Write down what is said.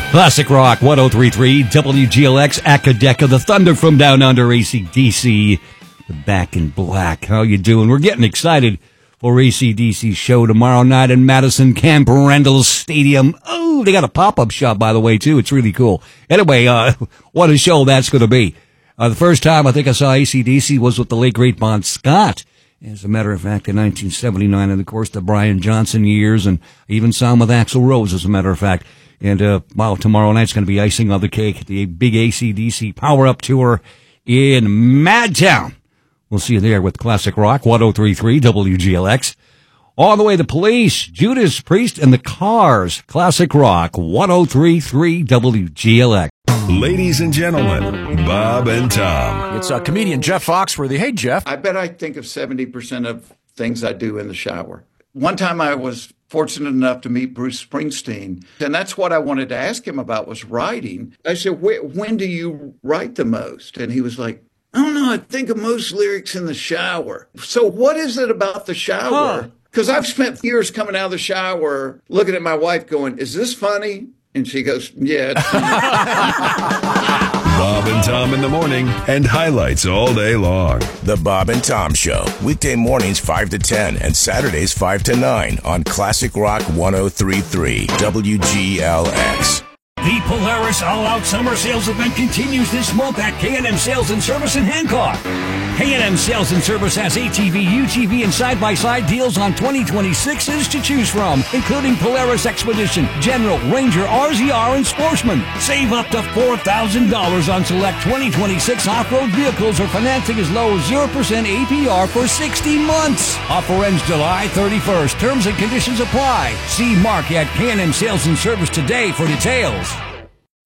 Classic Rock 103.3 WGLX Akadeka, the thunder from down under, AC/DC, the Back in Black. How you doing? We're getting excited for AC/DC's show tomorrow night in Madison Camp Randall Stadium. Oh, they got a pop-up shop, by the way, too. It's really cool. Anyway, what a show that's going to be. The first time I think I saw AC/DC was with the late, great Bon Scott. As a matter of fact, in 1979, and of course the Brian Johnson years, and I even saw him with Axl Rose, as a matter of fact. And, tomorrow night's going to be icing on the cake, the big AC/DC Power-Up Tour in Madtown. We'll see you there with Classic Rock 103.3 WGLX. On the way, the Police, Judas Priest, and the Cars. Classic Rock 103.3 WGLX. Ladies and gentlemen, Bob and Tom. It's comedian Jeff Foxworthy. Hey, Jeff. I bet I think of 70% of things I do in the shower. One time I was fortunate enough to meet Bruce Springsteen, and that's what I wanted to ask him about was writing. I said, when do you write the most? And he was like, I don't know, I think of most lyrics in the shower. So what is it about the shower? Because I've spent years coming out of the shower looking at my wife going, is this funny? And she goes, yeah, it's funny. Bob and Tom in the morning and highlights all day long. The Bob and Tom Show, weekday mornings 5 to 10 and Saturdays 5 to 9 on Classic Rock 103.3 WGLX. The Polaris All-Out Summer Sales event continues this month at K&M Sales and Service in Hancock. K&M Sales and Service has ATV, UTV, and side-by-side deals on 2026s to choose from, including Polaris Expedition, General, Ranger, RZR, and Sportsman. Save up to $4,000 on select 2026 off-road vehicles or financing as low as 0% APR for 60 months. Offer ends July 31st. Terms and conditions apply. See Mark at K&M Sales and Service today for details.